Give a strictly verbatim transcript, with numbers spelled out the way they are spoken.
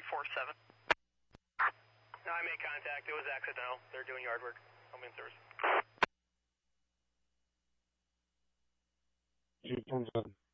four seven. No, I made contact. It was accidental. They're doing yard work. I'm in service. Two,